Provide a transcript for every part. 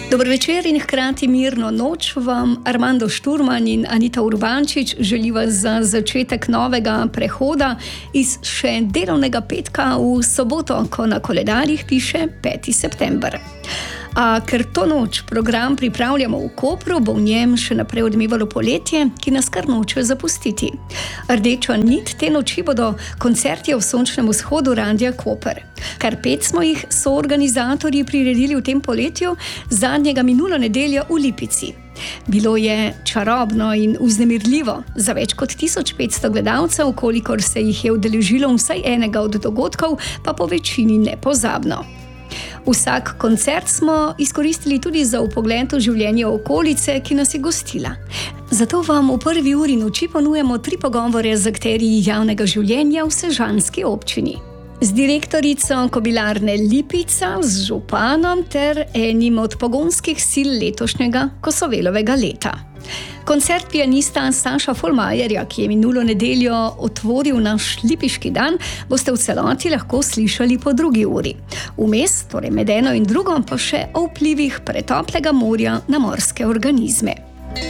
Dober večer in hkrati mirno noč vam Armando Šturman in Anita Urbančič želiva za začetek novega prehoda iz še delovnega petka v soboto, ko na koledarjih piše 5. september. A ker to noč program pripravljamo v Kopru, bo v njem še naprej odmevalo poletje, ki nas kar noče zapustiti. Rdeča nit te noči bodo koncerti v sončnem vzhodu Radia Koper. Kar 5 smo jih soorganizatorji priredili v tem poletju, zadnjega minulo nedeljo v Lipici. Bilo je čarobno in vznemirljivo za več kot 1500 gledalcev, kolikor se jih je udeležilo vsaj enega od dogodkov, pa po večini nepozabno. Vsak koncert smo izkoristili tudi za vpogled v življenje okolice, ki nas je gostila. Zato vam v prvi uri noči ponujamo 3 pogovore z akterji javnega življenja v sežanski občini. Z direktorico Kobilarne Lipica, z županom ter enim od pogonskih sil letošnjega Kosovelovega leta. Koncert pianista Saša Folmajerja, ki je minulo nedeljo otvoril naš lipiški dan, boste v celoti lahko slišali po 2. uri. Vmes, torej med eno in drugo, pa še o vplivih pretoplega morja na morske organizme.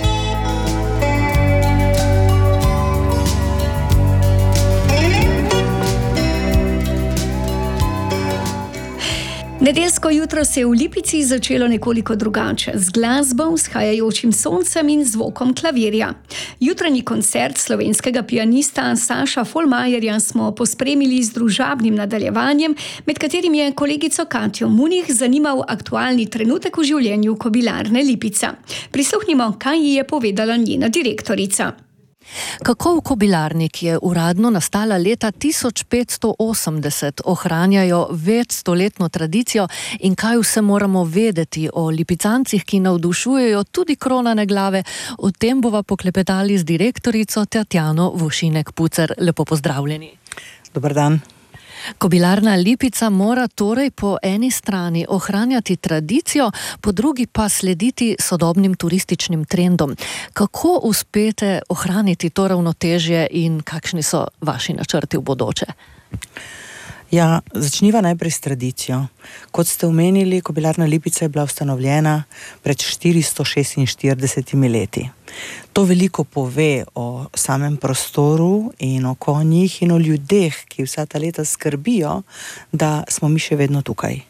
Nedeljsko jutro se je v Lipici začelo nekoliko drugače, z glasbo, vzhajajočim soncem in zvokom klavirja. Jutranji koncert slovenskega pianista Saša Folmajerja smo pospremili z družabnim nadaljevanjem, med katerim je kolegico Katjo Munih zanimal aktualni trenutek v življenju Kobilarne Lipica. Prisluhnimo, kaj ji je povedala njena direktorica. Kako v kobilarni, ki je uradno nastala leta 1580, ohranjajo večstoletno tradicijo in kaj vse moramo vedeti o lipicancih, ki navdušujejo tudi kronane glave, o tem bova poklepetali z direktorico Tatjano Vušinek-Pucer. Lepo pozdravljeni. Dobar dan. Kobilarna Lipica mora torej po eni strani ohranjati tradicijo, po drugi pa slediti sodobnim turističnim trendom. Kako uspete ohraniti to ravnotežje in kakšni so vaši načrti v bodoče? Ja, začniva najprej s tradicijo. Kot ste omenili, Kobilarna Lipica je bila ustanovljena pred 446 leti. To veliko pove o samem prostoru in o konjih in o ljudeh, ki vsa ta leta skrbijo, da smo mi še vedno tukaj.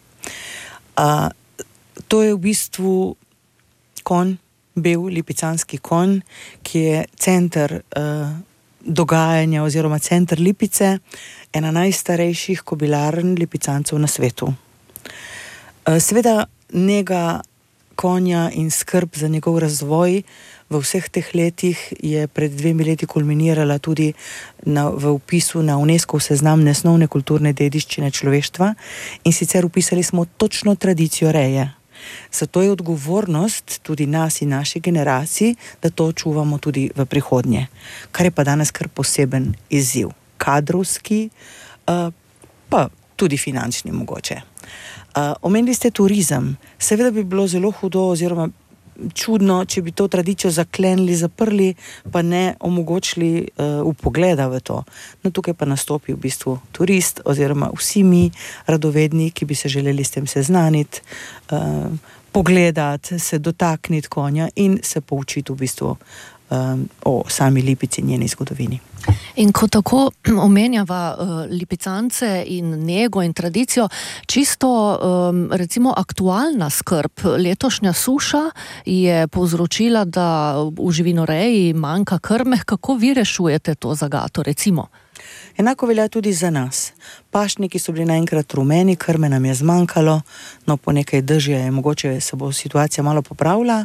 To je v bistvu konj, bel lipicanski konj, ki je center dogajanja oziroma center Lipice, ena najstarejših kobilarn lipicancev na svetu. Seveda nega konja in skrb za njegov razvoj v vseh teh letih je pred 2 leti kulminirala tudi v vpisu na UNESCO seznam nesnovne kulturne dediščine človeštva in sicer vpisali smo točno tradicijo reje. Zato je odgovornost tudi nas in naši generaciji, da to čuvamo tudi v prihodnje. Kar je pa danes kar poseben izziv. Kadrovski, pa tudi finančni mogoče. Omenili ste turizem. Seveda bi bilo zelo hudo oziroma čudno, če bi to tradicijo zaklenili, zaprli, pa ne omogočili vpogleda v to. No, tukaj pa nastopi v bistvu turist oziroma vsi mi radovedni, ki bi se želeli s tem seznaniti, pogledati, se dotakniti konja in se poučiti v bistvu o sami Lipici in njeni zgodovini. In ko tako omenjava lipicance in nego in tradicijo, čisto recimo aktualna skrb, letošnja suša je povzročila, da v živinoreji manjka krme. Kako vi rešujete to zagato, recimo? Enako velja tudi za nas. Pašniki so bili naenkrat rumeni, krme nam je zmanjkalo, no po nekaj dežja je mogoče se bo situacija malo popravila.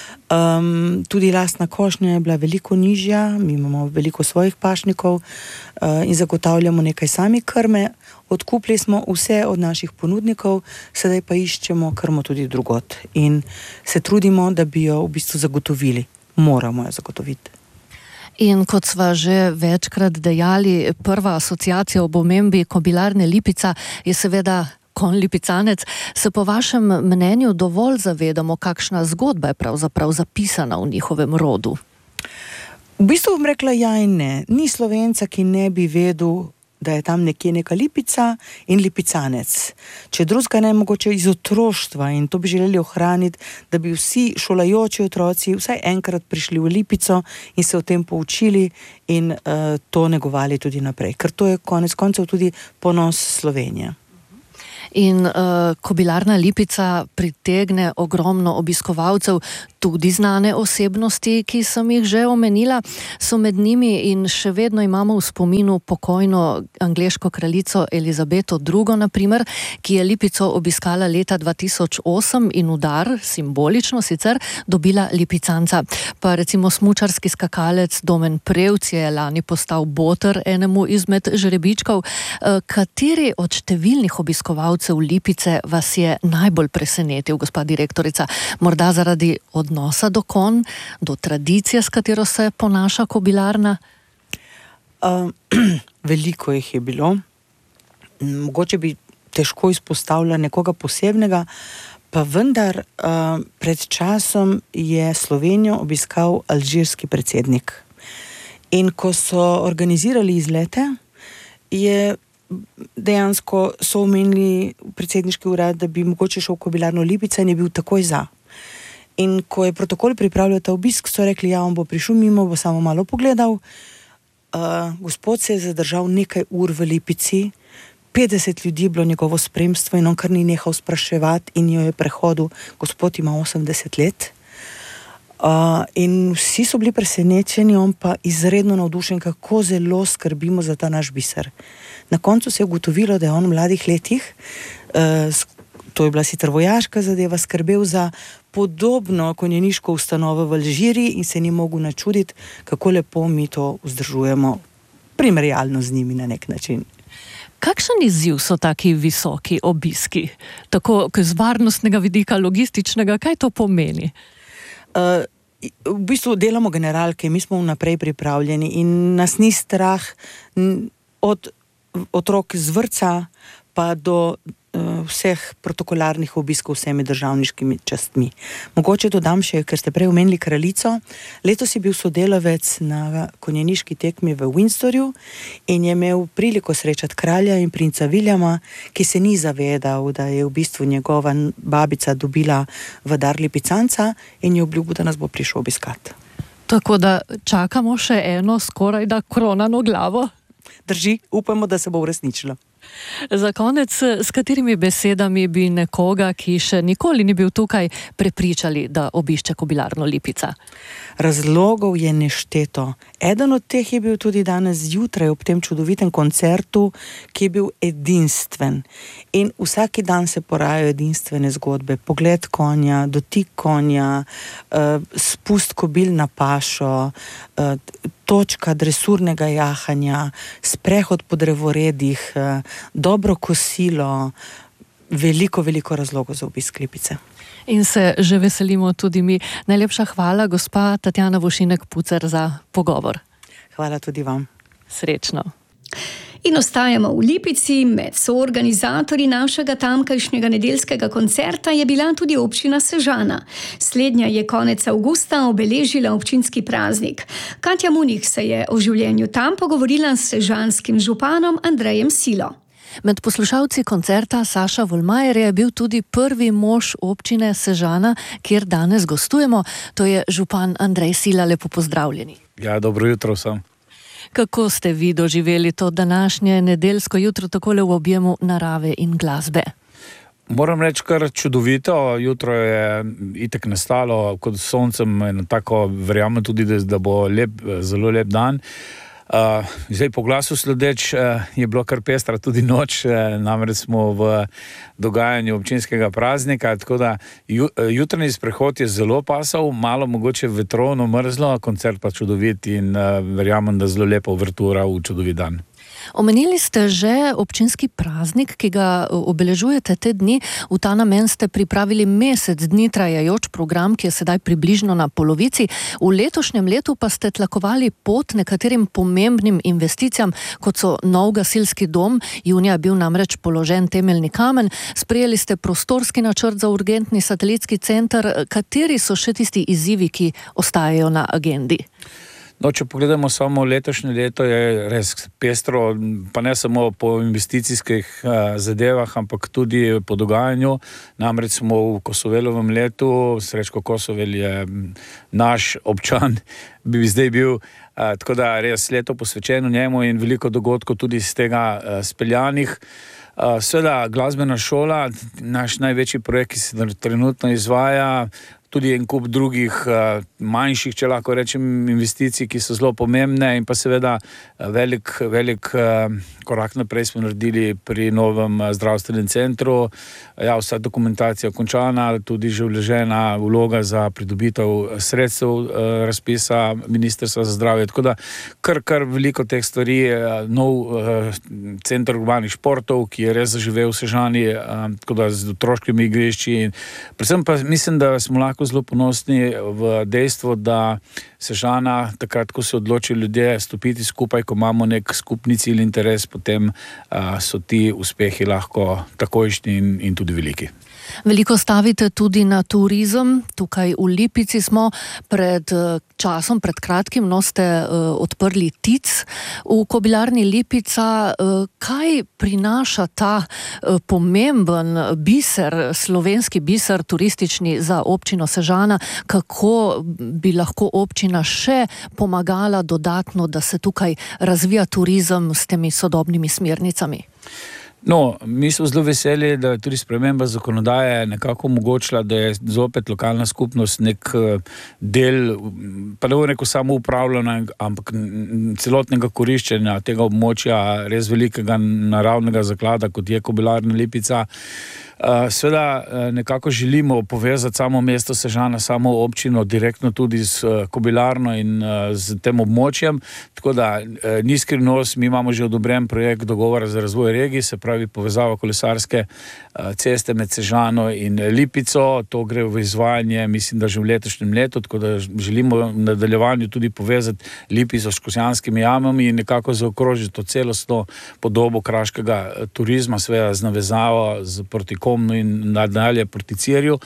Tudi lastna košnja je bila veliko nižja, mi imamo veliko svojih pašnikov in zagotavljamo nekaj sami krme. Odkupili smo vse od naših ponudnikov, sedaj pa iščemo krmo tudi drugot in se trudimo, da bi jo v bistvu zagotovili. Moramo jo zagotoviti. In kot sva že večkrat dejali, prva asociacija ob omembi Kobilarne Lipica je seveda konj lipicanec. Se po vašem mnenju dovolj zavedamo, kakšna zgodba je pravzaprav zapisana v njihovem rodu? V bistvu bom rekla ja in ne. Ni Slovenca, ki ne bi vedel, da je tam nekje neka lipica in lipicanec. Če drugega ne, mogoče iz otroštva, in to bi želeli ohraniti, da bi vsi šolajoči otroci vsaj enkrat prišli v lipico in se o tem poučili in to negovali tudi naprej. Ker to je konec koncev tudi ponos Slovenije. In Kobilarna Lipica pritegne ogromno obiskovalcev, tudi znane osebnosti, ki sem jih že omenila, so med njimi in še vedno imamo v spominu pokojno angleško kraljico Elizabeto II, naprimer, ki je Lipico obiskala leta 2008 in v dar, simbolično sicer, dobila lipicanca. Pa recimo smučarski skakalec Domen Prevc je lani postal boter enemu izmed žrebičkov. Kateri od številnih obiskovalcev Lipice vas je najbolj presenetil, gospa direktorica? Morda zaradi odnosa do konj, do tradicije, s katero se ponaša kobilarna? Veliko jih je bilo. Mogoče bi težko izpostavila nekoga posebnega, pa vendar pred časom je Slovenijo obiskal alžirski predsednik. In ko so organizirali izlete, je dejansko so omenili predsedniški urad, da bi mogoče šel v Kobilarno Lipica, in je bil takoj za. In ko je protokol pripravljal ta obisk, so rekli, ja, on bo prišel mimo, bo samo malo pogledal. Gospod se je zadržal nekaj ur v Lipici, 50 ljudi je bilo njegovo spremstvo in on kar ni nehal spraševati in jo je prehodil. Gospod ima 80 let. In vsi so bili presenečeni, on pa izredno navdušen, kako zelo skrbimo za ta naš biser. Na koncu se je ugotovilo, da je on v mladih letih, to je bila sicer vojaška zadeva, skrbel za podobno konjeniško ustanovo v Alžiriji in se ni mogel načuditi, kako lepo mi to vzdržujemo primerjalno z njimi na nek način. Kakšen izziv so taki visoki obiski? Tako z varnostnega vidika, logističnega, kaj to pomeni? V bistvu delamo generalke, mi smo vnaprej pripravljeni in nas ni strah od otrok z vrtca pa do vseh protokolarnih obiskov vsemi državniškimi častmi. Mogoče dodam še, ker ste prej omenili kraljico, letos je bil sodelavec na konjeniški tekmi v Windsorju in je imel priliko srečati kralja in princa Williama, ki se ni zavedal, da je v bistvu njegova babica dobila v dar lipicanca in je obljubil, da nas bo prišel obiskati. Tako da čakamo še eno skoraj da kronano glavo? Drži, upamo, da se bo uresničilo. Za konec, s katerimi besedami bi nekoga, ki še nikoli ni bil tukaj, prepričali, da obišče Kobilarno Lipica? Razlogov je nešteto. Eden od teh je bil tudi danes zjutraj ob tem čudovitem koncertu, ki je bil edinstven. In vsaki dan se porajajo edinstvene zgodbe. Pogled konja, dotik konja, spust kobil na pašo, točka dresurnega jahanja, sprehod po drevoredih, dobro kosilo, veliko razlogov za obisk Lipice. In se že veselimo tudi mi. Najlepša hvala, gospa Tatjana Vošinek-Pucer, za pogovor. Hvala tudi vam. Srečno. In ostajamo v Lipici. Med soorganizatorji našega tamkajšnjega nedeljskega koncerta je bila tudi občina Sežana. Slednja je konec avgusta obeležila občinski praznik. Katja Munih se je o življenju tam pogovorila s sežanskim županom Andrejem Silo. Med poslušalci koncerta Saša Volmajer je bil tudi prvi mož občine Sežana, kjer danes gostujemo. To je župan Andrej Sila. Lepo pozdravljeni. Ja, dobro jutro vsem. Kako ste vi doživeli to današnje nedeljsko jutro takole v objemu narave in glasbe? Moram reči, kar čudovito. Jutro je itak nastalo kot soncem, tako verjamem tudi, da bo zelo lep dan. Zdaj po glasu sledeč je bilo kar pestra tudi noč, namreč smo v dogajanju občinskega praznika, tako da jutranji sprehod je zelo pasal, malo mogoče vetrovno mrzlo, koncert pa čudovit in verjamem, da zelo lepa uvertura v čudovit dan. Omenili ste že občinski praznik, ki ga obeležujete te dni. V ta namen ste pripravili mesec dni trajajoč program, ki je sedaj približno na polovici. V letošnjem letu pa ste tlakovali pot nekaterim pomembnim investicijam, kot so nov gasilski dom, junija je bil namreč položen temeljni kamen, sprejeli ste prostorski načrt za urgentni satelitski center. Kateri so še tisti izzivi, ki ostajajo na agendi? No, če pogledamo samo letošnje leto, je res pestro, pa ne samo po investicijskih zadevah, ampak tudi po dogajanju. Namreč smo v Kosovelovem letu, Srečko Kosovel je naš občan, bi zdaj bil, tako da res leto posvečeno njemu in veliko dogodkov tudi iz tega speljanih. Seveda glasbena šola, naš največji projekt, ki se trenutno izvaja, tudi en kup drugih manjših, če lahko rečem, investicij, ki so zelo pomembne in pa seveda velik korak naprej smo naredili pri novem zdravstvenem centru. Ja, vsa dokumentacija končana, tudi že vložena vloga za pridobitev sredstev razpisa Ministrstva za zdravje. Tako da kar veliko teh stvari, nov center urbanih športov, ki je res zaživel v Sežani, tako da z otroškimi igrišči. Predvsem pa mislim, da smo lahko zelo ponosni v dejstvo, da Sežana, takrat, ko se odločijo ljudje stopiti skupaj, ko imamo nek skupni cilj, interes, potem so ti uspehi lahko takojšnji in tudi veliki. Veliko stavite tudi na turizem. Tukaj v Lipici smo pred kratkim, ste odprli TIC v Kobilarni Lipica. Kaj prinaša ta pomemben biser, slovenski biser turistični za občino Sežana? Kako bi lahko občina še pomagala dodatno, da se tukaj razvija turizem s temi sodobnimi smernicami? No, mi smo zelo veseli, da je tudi sprememba zakonodaje nekako omogočila, da je zopet lokalna skupnost nek del, pa ne bo rekel samo upravljanja, ampak celotnega koriščenja tega območja res velikega naravnega zaklada, kot je Kobilarna Lipica. Seveda nekako želimo povezati samo mesto Sežana, samo občino direktno tudi s Kobilarno in z tem območjem, tako da ni skrivnost, mi imamo že odobren projekt dogovora za razvoj regij, se pravi povezava kolesarske ceste med Sežano in Lipico. To gre v izvajanje, mislim, da že v letošnjem letu, tako da želimo v nadaljevanju tudi povezati Lipico s Škocjanskimi jamami in nekako zaokrožiti to celostno podobo kraškega turizma, seveda z navezavo proti Komnu in nadalje proti Cirju.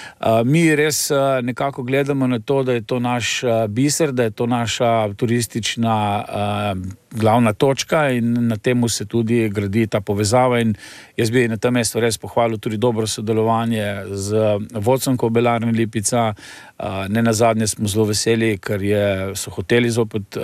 Mi res nekako gledamo na to, da je to naš biser, da je to naša turistična glavna točka in na temu se tudi gradi ta povezava in jaz bi na tem mestu res pohvalil tudi dobro sodelovanje z vodstvom Kobilarne Lipica. Ne nazadnje smo zelo veseli, ker so hoteli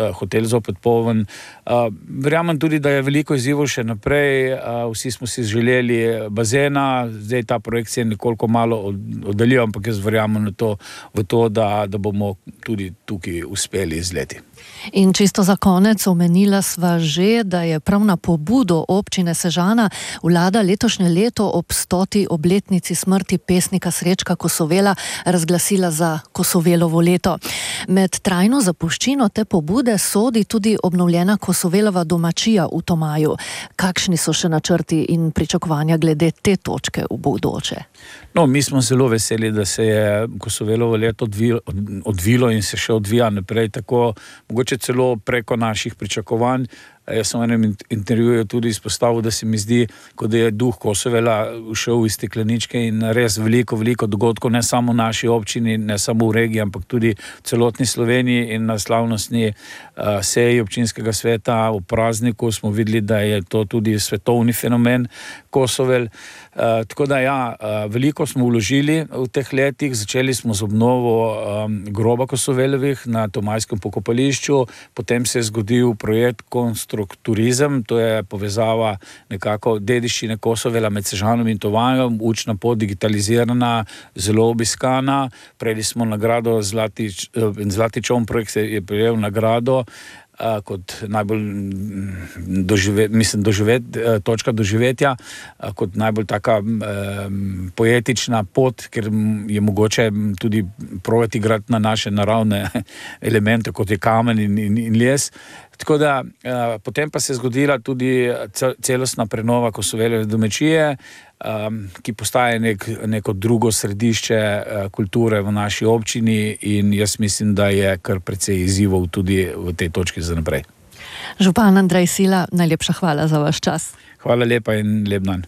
zopet poln. Verjamem tudi, da je veliko izzivov še naprej. Vsi smo si želeli bazena, zdaj ta projekt se je nekoliko malo oddaljil, ampak jaz verjamem v to, da bomo tudi tukaj uspeli izleti. In čisto za konec, omenila sva že, da je prav na pobudo občine Sežana vlada letošnje leto ob 100. obletnici smrti pesnika Srečka Kosovela razglasila za Kosovelovo leto. Med trajno zapuščino te pobude sodi tudi obnovljena Kosovelova domačija v Tomaju. Kakšni so še načrti in pričakovanja glede te točke v bodoče? No, mi smo zelo veseli, da se je Kosovelovo leto odvilo in se še odvija naprej, tako mogoče celo preko naših pričakovanj. Jaz sem v enem intervjuju tudi izpostavil, da se mi zdi, kot da je duh Kosovela šel iz stekleničke in res veliko dogodkov, ne samo v naši občini, ne samo v regiji, ampak tudi v celotni Sloveniji in na slavnostni seji občinskega sveta v prazniku smo videli, da je to tudi svetovni fenomen Kosovel. Tako da ja, veliko smo vložili v teh letih, začeli smo z obnovo groba Kosovelovih na Tomajskem pokopališču, potem se je zgodil projekt Konstrukturizem, to je povezava nekako dediščine Kosovela med Sežanom in Tomajem, učna pot digitalizirana, zelo obiskana. Prejeli smo nagrado Zlati čoln, projekt je prejel nagrado kot najbolj točka doživetja, kot najbolj taka poetična pot, ker je mogoče tudi provati igrati na naše naravne elemente, kot je kamen in les. Tako da potem pa se je zgodila tudi celostna prenova Kosovelove domačije, ki postaje neko drugo središče kulture v naši občini in jaz mislim, da je kar precej izzivov tudi v tej točki za naprej. Župan Andrej Sila, najlepša hvala za vaš čas. Hvala lepa in lep dan.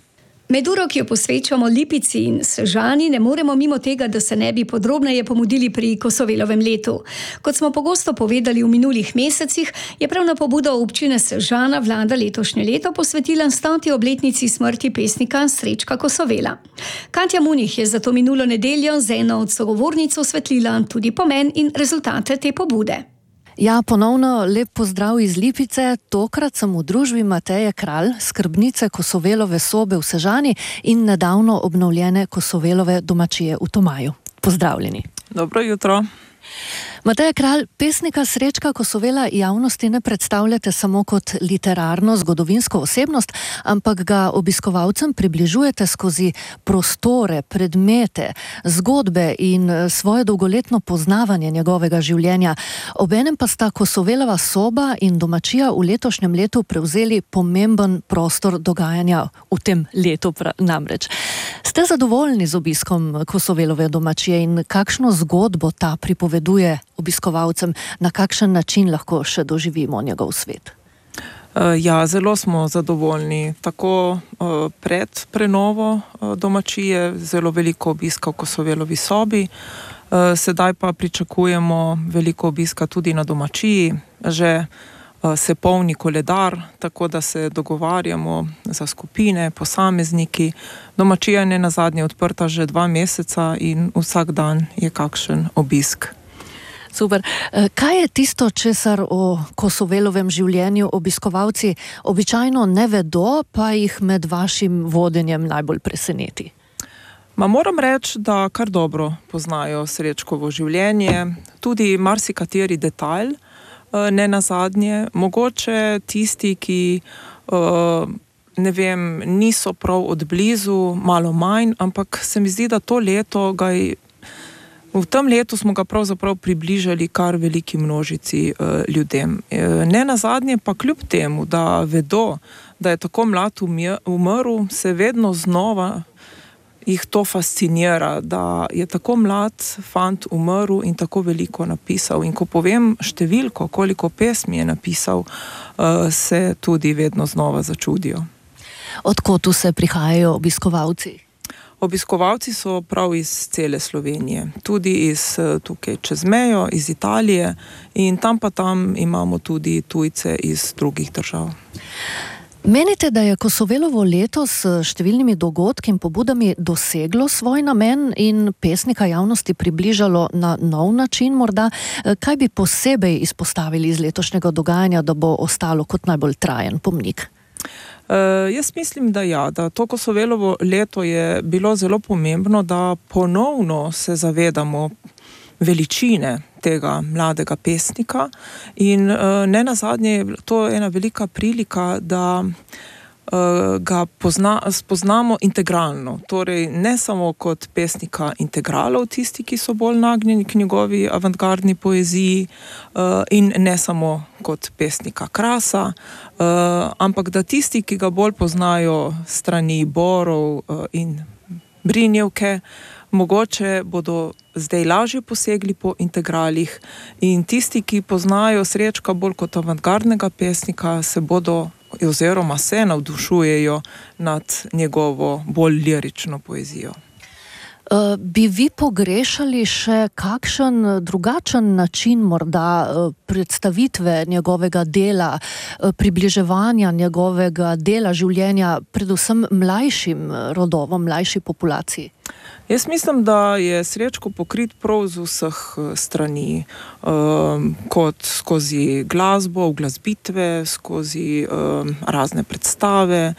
Med uro, ki jo posvečamo Lipici in Sežani, ne moremo mimo tega, da se ne bi podrobneje pomudili pri Kosovelovem letu. Kot smo pogosto povedali v minulih mesecih, je prav na pobudo občine Sežana vlada letošnje leto posvetila 100. obletnici smrti pesnika Srečka Kosovela. Katja Munih je zato minulo nedeljo z eno od sogovornic osvetlila tudi pomen in rezultate te pobude. Ja, ponovno lep pozdrav iz Lipice. Tokrat sem v družbi Mateje Kralj, skrbnice Kosovelove sobe v Sežani in nedavno obnovljene Kosovelove domačije v Tomaju. Pozdravljeni. Dobro jutro. Mateja Kralj, pesnika Srečka Kosovela javnosti ne predstavljate samo kot literarno, zgodovinsko osebnost, ampak ga obiskovalcem približujete skozi prostore, predmete, zgodbe in svoje dolgoletno poznavanje njegovega življenja. Obenem pa sta Kosovelova soba in domačija v letošnjem letu prevzeli pomemben prostor dogajanja v tem letu namreč. Ste zadovoljni z obiskom Kosovelove domačije in kakšno zgodbo ta pripoveduje obiskovalcem, na kakšen način lahko še doživimo njegov svet? Ja, zelo smo zadovoljni. Tako pred prenovo domačije, zelo veliko obiska v Kosovelovi sobi. Sedaj pa pričakujemo veliko obiska tudi na domačiji. Že se polni koledar, tako da se dogovarjamo za skupine, posamezniki. Domačija je nazadnje odprta že 2 meseca in vsak dan je kakšen obisk. Super. Kaj je tisto, česar o Kosovelovem življenju obiskovalci običajno ne vedo, pa jih med vašim vodenjem najbolj preseneti? Moram reči, da kar dobro poznajo Srečkovo življenje, tudi marsikateri detajl, ne nazadnje. Mogoče tisti, ki niso prav od blizu, malo manj, ampak se mi zdi, da to leto v tem letu smo ga pravzaprav približali kar veliki množici ljudem. Ne nazadnje pa kljub temu, da vedo, da je tako mlad umrl, se vedno znova jih to fascinira, da je tako mlad fant umrl in tako veliko napisal. In ko povem številko, koliko pesmi je napisal, se tudi vedno znova začudijo. Od kod vse prihajajo obiskovalci? Obiskovalci so prav iz cele Slovenije, tudi iz tukaj čez mejo, iz Italije in tam imamo tudi tujce iz drugih držav. Menite, da je Kosovelovo leto s številnimi dogodki in pobudami doseglo svoj namen in pesnika javnosti približalo na nov način morda? Kaj bi posebej izpostavili iz letošnjega dogajanja, da bo ostalo kot najbolj trajen pomnik? Jaz mislim, da ja, da to Kosovelovo leto je bilo zelo pomembno, da ponovno se zavedamo veličine tega mladega pesnika in ne nazadnje je to ena velika prilika, da ga spoznamo integralno, torej ne samo kot pesnika integralov, tisti, ki so bolj nagnjeni k njegovi avantgardni poeziji in ne samo kot pesnika krasa, ampak da tisti, ki ga bolj poznajo strani Borov in Brinjevke, mogoče bodo zdaj lažje posegli po integralih in tisti, ki poznajo Srečka bolj kot avantgardnega pesnika, se bodo oziroma se navdušujejo nad njegovo bolj lirično poezijo. Bi vi pogrešali še kakšen drugačen način morda predstavitve njegovega dela, približevanja njegovega dela življenja, predvsem mlajšim rodovom, mlajši populaciji? Jaz mislim, da je Srečko pokrit prav z vseh strani, kot skozi glasbo, uglasbitve, skozi razne predstave,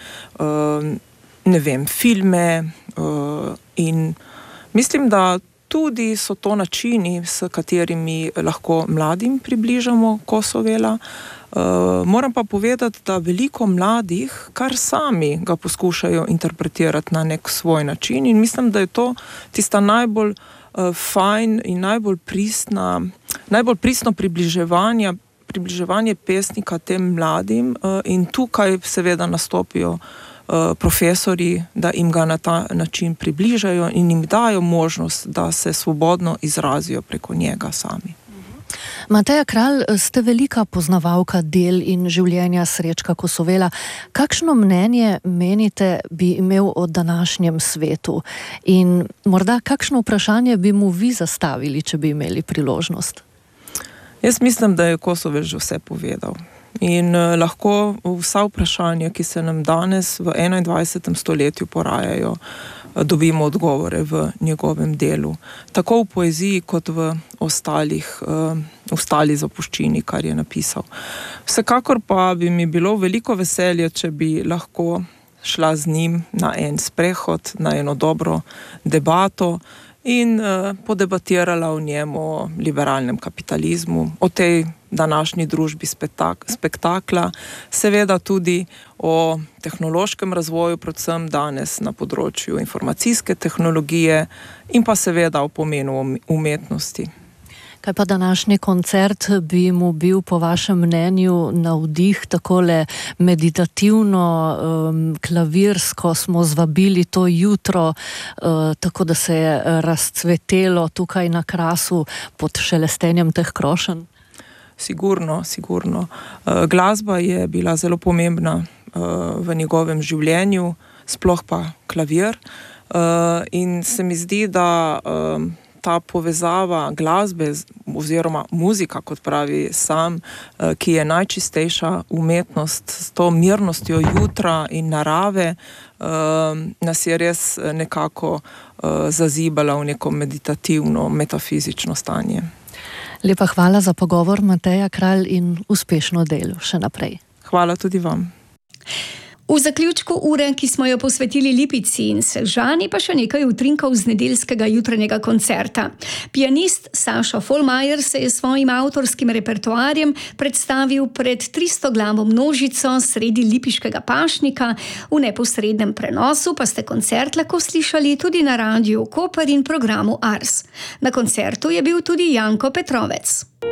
filme in mislim, da tudi so to načini, s katerimi lahko mladim približamo Kosovela. Moram pa povedati, da veliko mladih kar sami ga poskušajo interpretirati na nek svoj način in mislim, da je to tista najbolj fajn in najbolj pristno približevanje pesnika tem mladim in tukaj seveda nastopijo profesorji, da jim ga na ta način približajo in jim dajo možnost, da se svobodno izrazijo preko njega sami. Mateja Kralj, ste velika poznavalka del in življenja Srečka Kosovela. Kakšno mnenje menite bi imel o današnjem svetu? In morda kakšno vprašanje bi mu vi zastavili, če bi imeli priložnost? Jaz mislim, da je Kosovel že vse povedal. In lahko vsa vprašanja, ki se nam danes v 21. stoletju porajajo, dobimo odgovore v njegovem delu. Tako v poeziji, kot v ostali zapuščini, kar je napisal. Vsekakor pa bi mi bilo veliko veselje, če bi lahko šla z njim na en sprehod, na eno dobro debato in podebatirala o njem, o liberalnem kapitalizmu, o tej današnji družbi spektakla, seveda tudi o tehnološkem razvoju, predvsem danes na področju informacijske tehnologije in pa seveda o pomenu umetnosti. Kaj pa današnji koncert bi mu bil po vašem mnenju navdih, takole meditativno, klavirsko smo zvabili to jutro, tako da se je razcvetelo tukaj na Krasu pod šelestenjem teh krošenj? Sigurno. Glasba je bila zelo pomembna v njegovem življenju, sploh pa klavir. In se mi zdi, da ta povezava glasbe oziroma muzika, kot pravi sam, ki je najčistejša umetnost s to mirnostjo jutra in narave, nas je res nekako zazibala v neko meditativno, metafizično stanje. Lepa hvala za pogovor, Mateja Kralj, in uspešno delo še naprej. Hvala tudi vam. V zaključku ure, ki smo jo posvetili Lipici in Sežani, pa še nekaj utrinkov z nedeljskega jutranjega koncerta. Pianist Saša Folmajer se je s svojim avtorskim repertoarjem predstavil pred 300-glavo množico sredi Lipiškega pašnika, v neposrednem prenosu pa ste koncert lahko slišali tudi na Radiu Koper in programu Ars. Na koncertu je bil tudi Janko Petrovec.